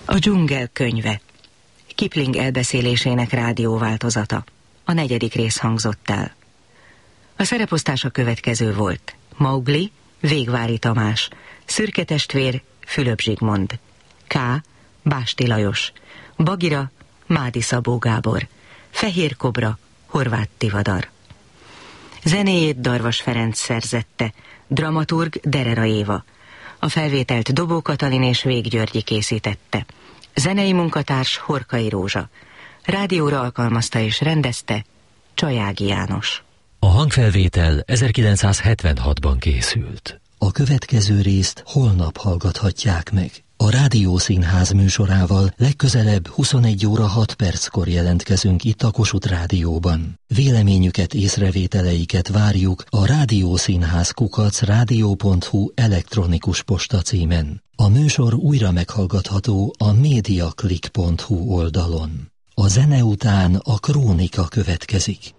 A dzsungel könyve. Kipling elbeszélésének rádióváltozata. A 4. rész hangzott el. A szereposztás a következő volt. Maugli, Végvári Tamás, Szürke testvér, Fülöp Zsigmond, K. Básti Lajos, Bagira, Mádi Szabó Gábor, Fehér Kobra, Horváth Tivadar. Zenéjét Darvas Ferenc szerzette, dramaturg Derera Éva. A felvételt Dobó Katalin és Vég Györgyi készítette. Zenei munkatárs Horkai Rózsa. Rádióra alkalmazta és rendezte Csajági János. A hangfelvétel 1976-ban készült. A következő részt holnap hallgathatják meg. A Rádiószínház műsorával legközelebb 21 óra 6 perckor jelentkezünk itt a Kossuth Rádióban. Véleményüket, észrevételeiket várjuk a rádiószínház@radio.hu elektronikus postacímen. A műsor újra meghallgatható a mediaclick.hu oldalon. A zene után a krónika következik.